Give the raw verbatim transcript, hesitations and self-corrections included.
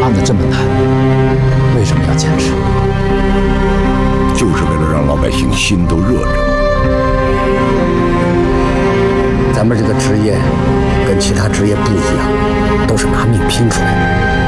办得这么难，为什么要坚持？ 就是为了让老百姓心都热着。 咱们这个职业跟其他职业不一样，都是拿命拼出来的。